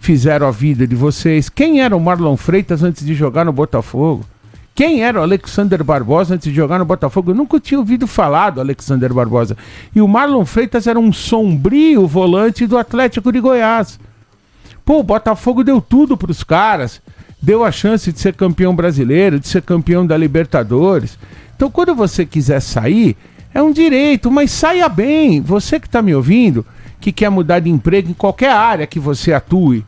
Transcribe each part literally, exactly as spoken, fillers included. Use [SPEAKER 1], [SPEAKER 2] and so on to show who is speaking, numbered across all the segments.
[SPEAKER 1] fizeram a vida de vocês. Quem era o Marlon Freitas antes de jogar no Botafogo? Quem era o Alexander Barbosa antes de jogar no Botafogo? Eu nunca tinha ouvido falar do Alexander Barbosa. E o Marlon Freitas era um sombrio volante do Atlético de Goiás. Pô, o Botafogo deu tudo para os caras. Deu a chance de ser campeão brasileiro, de ser campeão da Libertadores. Então, quando você quiser sair, é um direito, mas saia bem. Você que está me ouvindo, que quer mudar de emprego em qualquer área que você atue,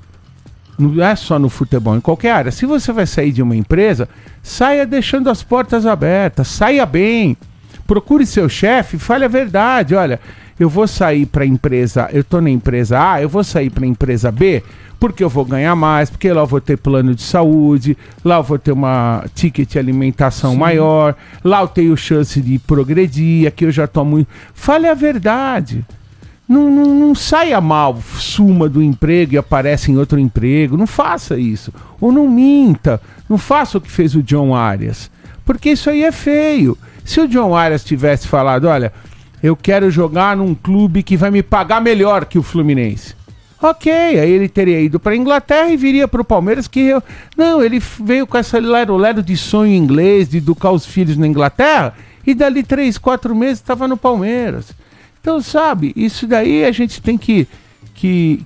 [SPEAKER 1] não é só no futebol, em qualquer área. Se você vai sair de uma empresa, saia deixando as portas abertas, saia bem. Procure seu chefe, fale a verdade. Olha, eu vou sair para a empresa, eu estou na empresa A, eu vou sair para a empresa B, porque eu vou ganhar mais, porque lá eu vou ter plano de saúde, lá eu vou ter uma ticket de alimentação Sim. maior, lá eu tenho chance de progredir, aqui eu já estou muito... Fale a verdade. Não, não, não saia mal, suma do emprego e aparece em outro emprego. Não faça isso. Ou não minta. Não faça o que fez o John Arias. Porque isso aí é feio. Se o John Arias tivesse falado, olha, eu quero jogar num clube que vai me pagar melhor que o Fluminense. Ok, aí ele teria ido para a Inglaterra e viria para o Palmeiras que... Eu... Não, ele veio com essa lero-lero de sonho inglês, de educar os filhos na Inglaterra, e dali três, quatro meses estava no Palmeiras. Então, sabe, isso daí a gente tem que, que,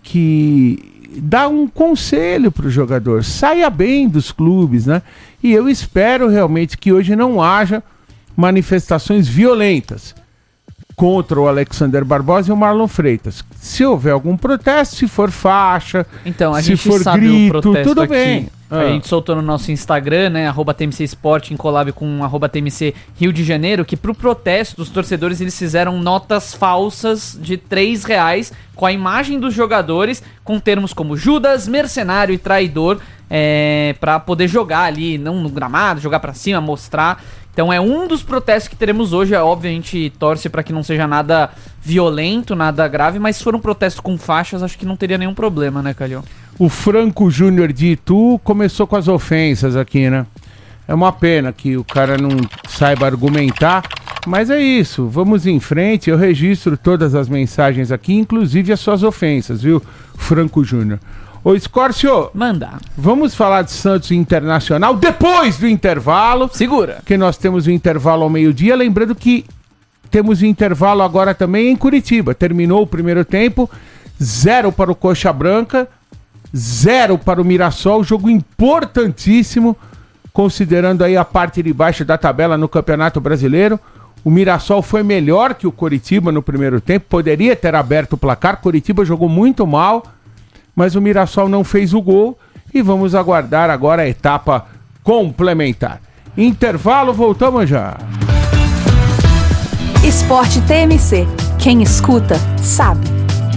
[SPEAKER 1] que dar um conselho para o jogador. Saia bem dos clubes, né? E eu espero realmente que hoje não haja manifestações violentas contra o Alexander Barbosa e o Marlon Freitas. Se houver algum protesto, se for faixa,
[SPEAKER 2] então, a
[SPEAKER 1] se
[SPEAKER 2] gente
[SPEAKER 1] for
[SPEAKER 2] sabe
[SPEAKER 1] grito,
[SPEAKER 2] o protesto
[SPEAKER 1] tudo
[SPEAKER 2] aqui.
[SPEAKER 1] bem.
[SPEAKER 2] Ah. A gente soltou no nosso Instagram, né, arroba T M C Sport, em collab com arroba T M C Rio de Janeiro, que pro protesto dos torcedores eles fizeram notas falsas de três reais com a imagem dos jogadores, com termos como Judas, mercenário e traidor, é, pra poder jogar ali, não no gramado, jogar pra cima, mostrar. Então é um dos protestos que teremos hoje. É óbvio, a gente torce para que não seja nada violento, nada grave, mas se for um protesto com faixas, acho que não teria nenhum problema, né, Calhão?
[SPEAKER 1] O Franco Júnior de Itu começou com as ofensas aqui, né? É uma pena que o cara não saiba argumentar, mas é isso, vamos em frente. Eu registro todas as mensagens aqui, inclusive as suas ofensas, viu, Franco Júnior? Ô, Escórcio,
[SPEAKER 2] manda.
[SPEAKER 1] Vamos falar de Santos Internacional depois do intervalo.
[SPEAKER 2] Segura.
[SPEAKER 1] Que nós temos o intervalo ao meio-dia. Lembrando que temos o intervalo agora também em Curitiba. Terminou o primeiro tempo, zero para o Coxa Branca, zero para o Mirassol. Jogo importantíssimo, considerando aí a parte de baixo da tabela no Campeonato Brasileiro. O Mirassol foi melhor que o Coritiba no primeiro tempo, poderia ter aberto o placar. Coritiba jogou muito mal, mas o Mirassol não fez o gol e vamos aguardar agora a etapa complementar. Intervalo, voltamos já.
[SPEAKER 3] Esporte T M C. Quem escuta, sabe.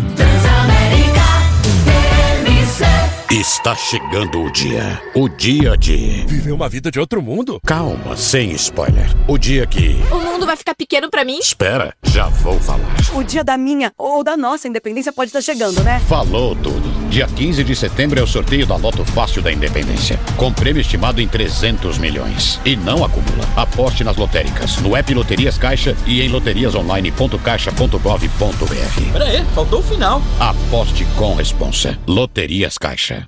[SPEAKER 4] Está chegando o dia. O dia de...
[SPEAKER 5] viver uma vida de outro mundo?
[SPEAKER 4] Calma, sem spoiler. O dia que...
[SPEAKER 6] o mundo vai ficar pequeno pra mim?
[SPEAKER 4] Espera, já vou falar.
[SPEAKER 7] O dia da minha ou da nossa independência pode estar chegando, né?
[SPEAKER 4] Falou tudo. Dia quinze de setembro é o sorteio da Loto Fácil da Independência, com prêmio estimado em trezentos milhões. E não acumula. Aposte nas lotéricas, no app Loterias Caixa e em loterias online ponto caixa ponto gov ponto br.
[SPEAKER 5] Pera aí, faltou o final.
[SPEAKER 4] Aposte com responsa. Loterias Caixa.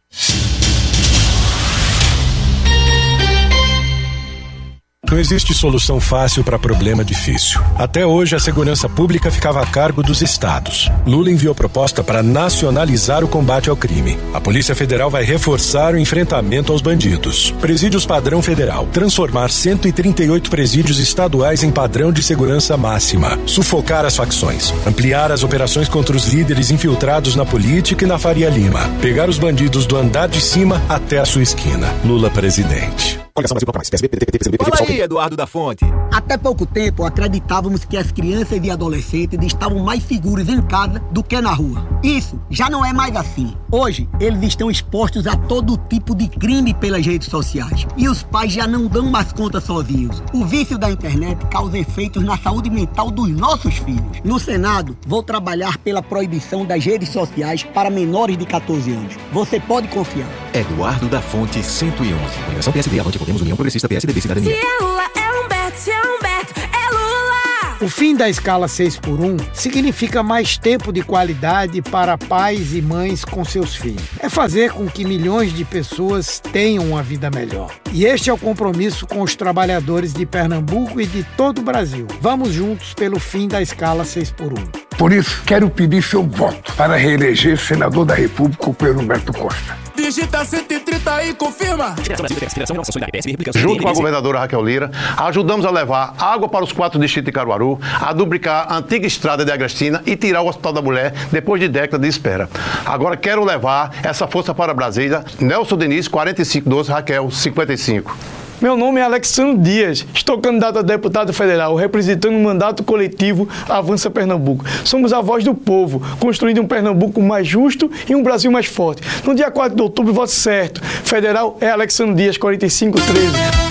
[SPEAKER 8] Não existe solução fácil para problema difícil. Até hoje, a segurança pública ficava a cargo dos estados. Lula enviou proposta para nacionalizar o combate ao crime. A Polícia Federal vai reforçar o enfrentamento aos bandidos. Presídios padrão federal. Transformar cento e trinta e oito presídios estaduais em padrão de segurança máxima. Sufocar as facções. Ampliar as operações contra os líderes infiltrados na política e na Faria Lima. Pegar os bandidos do andar de cima até a sua esquina. Lula presidente.
[SPEAKER 5] Fala aí, Eduardo da Fonte.
[SPEAKER 9] Até pouco tempo, acreditávamos que as crianças e adolescentes estavam mais seguros em casa do que na rua. Isso já não é mais assim. Hoje, eles estão expostos a todo tipo de crime pelas redes sociais. E os pais já não dão mais conta sozinhos. O vício da internet causa efeitos na saúde mental dos nossos filhos. No Senado, vou trabalhar pela proibição das redes sociais para menores de catorze anos. Você pode confiar.
[SPEAKER 5] Eduardo da Fonte, cento e onze. Coligação P S D, Avante Podemos, União Progressista, P S D B, Cidadania.
[SPEAKER 6] Se é Lula, é Humberto. Se é Humberto, é Lula.
[SPEAKER 10] O fim da escala seis por um significa mais tempo de qualidade para pais e mães com seus filhos. É fazer com que milhões de pessoas tenham uma vida melhor. E este é o compromisso com os trabalhadores de Pernambuco e de todo o Brasil. Vamos juntos pelo fim da escala seis por um.
[SPEAKER 11] Por isso, quero pedir seu voto para reeleger senador da República, o Pedro Humberto Costa.
[SPEAKER 12] Digita cento e trinta e confirma.
[SPEAKER 13] Junto com a governadora Raquel Lira, ajudamos a levar água para os quatro distritos de Caruaru, a duplicar a antiga estrada de Agrestina e tirar o Hospital da Mulher depois de décadas de espera. Agora quero levar essa força para Brasília. Nelson Diniz, quarenta e cinco doze, Raquel, cinquenta e cinco.
[SPEAKER 14] Meu nome é Alexandre Dias, estou candidato a deputado federal, representando o mandato coletivo Avança Pernambuco. Somos a voz do povo, construindo um Pernambuco mais justo e um Brasil mais forte. No dia quatro de outubro, voto certo. Federal é Alexandre Dias, quarenta e cinco treze.